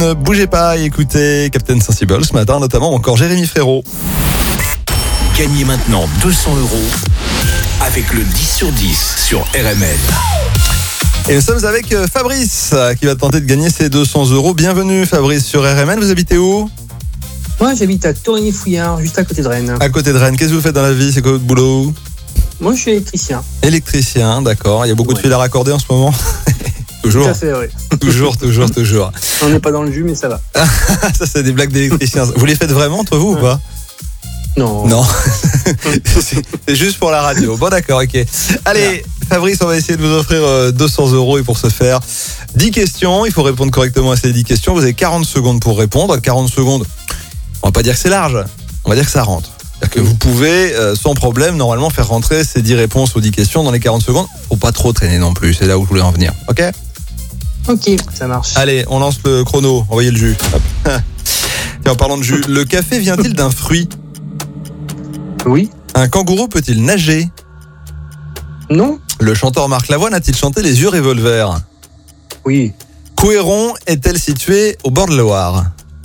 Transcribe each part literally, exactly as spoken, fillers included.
Ne bougez pas et écoutez Captain Sensible ce matin, notamment encore Jérémy Frérot. Gagnez maintenant deux cents euros avec le dix sur dix sur R M L. Et nous sommes avec Fabrice qui va tenter de gagner ses deux cents euros. Bienvenue Fabrice sur R M L. Vous habitez où ? Moi j'habite à Torigny-Fouillard, juste à côté de Rennes. À côté de Rennes. Qu'est-ce que vous faites dans la vie ? C'est quoi votre boulot ? Moi je suis électricien. Électricien, d'accord. Il y a beaucoup Ouais. de fils à raccorder en ce moment. Toujours. Tout à fait, oui. Toujours, toujours, toujours. On n'est pas dans le jus, mais ça va. Ça, c'est des blagues d'électriciens. Vous les faites vraiment entre vous ou pas ? Non. Non. c'est c'est juste pour la radio. Bon, d'accord, ok. Allez, Fabrice, on va essayer de vous offrir euh, deux cents euros. Et pour ce faire, dix questions. Il faut répondre correctement à ces dix questions. Vous avez quarante secondes pour répondre. quarante secondes, on va pas dire que c'est large. On va dire que ça rentre. C'est-à-dire que vous pouvez, euh, sans problème, normalement, faire rentrer ces dix réponses aux dix questions dans les quarante secondes. Faut pas trop traîner non plus. C'est là où je voulais en venir. Ok ? Ok, ça marche. Allez, on lance le chrono. Envoyez le jus. Hop. Tiens, en parlant de jus, le café vient-il d'un fruit ? Oui. Un kangourou peut-il nager ? Non. Le chanteur Marc Lavoine a-t-il chanté Les yeux revolver ? Oui. Couëron est-elle située au bord de la Loire ?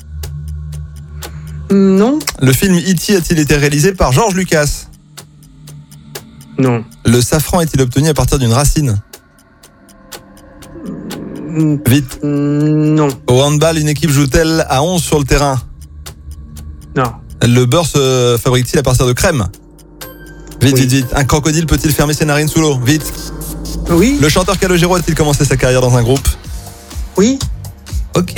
Non. Le film E T a-t-il été réalisé par George Lucas ? Non. Le safran est-il obtenu à partir d'une racine ? Mm, Vite. Non. Au handball, une équipe joue-t-elle à onze sur le terrain ? Non. Le beurre se fabrique-t-il à partir de crème ? Vite, Oui. vite, vite. Un crocodile peut-il fermer ses narines sous l'eau ? Vite. Oui. Le chanteur Calogero a-t-il commencé sa carrière dans un groupe ? Oui. Ok.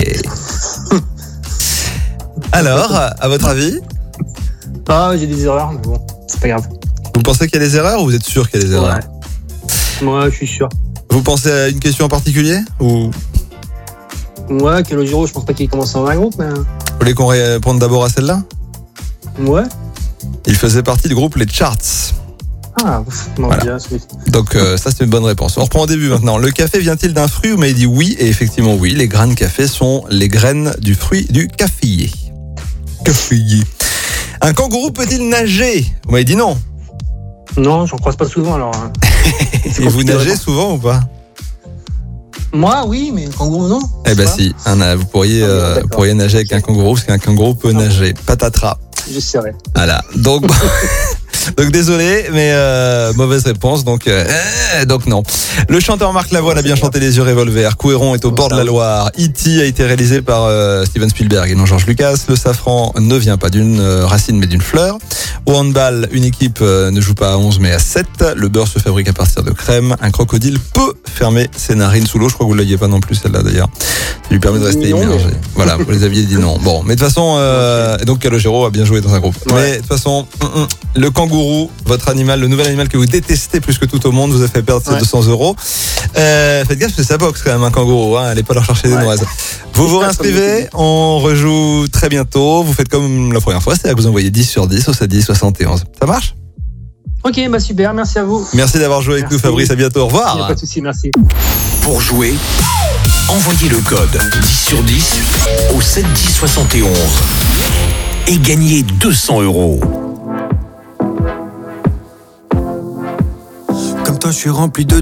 Alors, à votre avis ? Ah, j'ai des erreurs, mais bon, c'est pas grave. Vous pensez qu'il y a des erreurs ou vous êtes sûr qu'il y a des erreurs ? Ouais. Moi, je suis sûr. Vous pensez à une question en particulier ou Ouais, Calogero, je pense pas qu'il commence dans un groupe, mais. vous voulez qu'on réponde d'abord à celle-là ? Ouais. Il faisait partie du groupe Les Charts. Ah, ouf. Non, Voilà. bien, c'est- Donc euh, ça c'est une bonne réponse. On reprend au début maintenant. Le café vient-il d'un fruit ? Vous m'avez dit oui, et effectivement oui. Les grains de café sont les graines du fruit du caféier. Caféier. Un kangourou peut-il nager ? Vous m'avez dit non. Non, j'en croise pas souvent alors. hein. C'est Et vous compliqué, nagez vraiment. souvent ou pas ? Moi, oui, mais le kangourou, non. Eh ben Je sais si, un, vous pourriez, Ah oui, euh, d'accord. pourriez nager avec un kangourou, parce qu'un kangourou peut Ah. nager. Patatras. pas. Je serai. Voilà. Donc, donc désolé, mais euh, mauvaise réponse. Donc, euh, donc non. Le chanteur Marc Lavoine a bien chanté Les yeux revolver. Couëron est au bord de la Loire. E T a été réalisé par euh, Steven Spielberg et non George Lucas. Le safran ne vient pas d'une euh, racine mais d'une fleur. Au handball, une équipe euh, ne joue pas à onze mais à sept. Le beurre se fabrique à partir de crème. Un crocodile peut fermer ses narines sous l'eau. Je crois que vous ne l'aviez pas non plus celle-là d'ailleurs. Ça lui permet de rester Non, immergé. Voilà, vous les aviez dit non. Bon, mais de toute façon, euh, et donc Calogero a bien joué dans un groupe. Ouais. Mais de toute façon, hum, hum, le kangourou, votre animal, le nouvel animal que vous détestez plus que tout au monde, vous a fait perdre ces Ouais. deux cents euros. Euh, faites gaffe, parce que ça boxe quand même un kangourou. Hein, allez pas leur chercher des Ouais. noises. Vous vous réinscrivez, on rejoue très bientôt. Vous faites comme la première fois, c'est-à-dire que vous envoyez dix sur dix au sept dix soixante et onze. Ça marche ? Ok, bah super, merci à vous. Merci d'avoir joué avec Merci. nous, Fabrice. À bientôt. Au Il n'y a revoir. pas de souci, merci. Pour jouer, envoyez le code dix sur dix au sept dix soixante et onze et gagnez deux cents euros. Comme toi, je suis rempli de